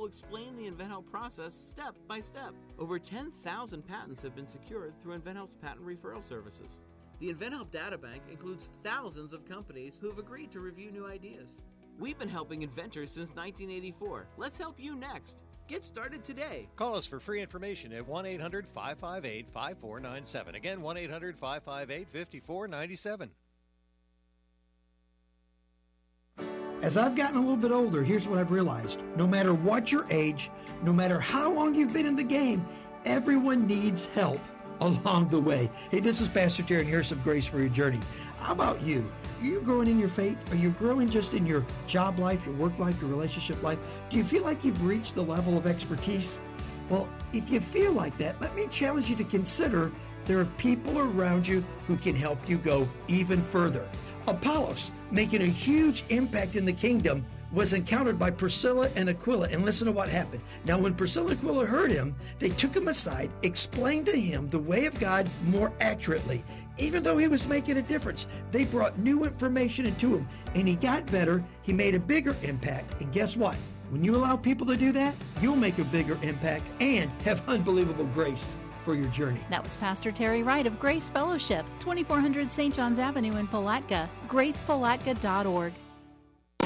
will explain the InventHelp process step by step. Over 10,000 patents have been secured through InventHelp's patent referral services. The InventHelp Databank includes thousands of companies who have agreed to review new ideas. We've been helping inventors since 1984. Let's help you next. Get started today. Call us for free information at 1-800-558-5497. Again, 1-800-558-5497. As I've gotten a little bit older, here's what I've realized. No matter what your age, no matter how long you've been in the game, everyone needs help along the way. Hey, this is Pastor Terry, and here's some grace for your journey. How about you? Are you growing in your faith? Are you growing just in your job life, your work life, your relationship life? Do you feel like you've reached the level of expertise? Well, if you feel like that, let me challenge you to consider there are people around you who can help you go even further. Apollos, making a huge impact in the kingdom, was encountered by Priscilla and Aquila, and listen to what happened. Now, when Priscilla and Aquila heard him, they took him aside, explained to him the way of God more accurately. Even though he was making a difference, they brought new information into him, and he got better. He made a bigger impact, and guess what? When you allow people to do that, you'll make a bigger impact and have unbelievable grace for your journey. That was Pastor Terry Wright of Grace Fellowship, 2400 St. John's Avenue in Palatka, gracepalatka.org.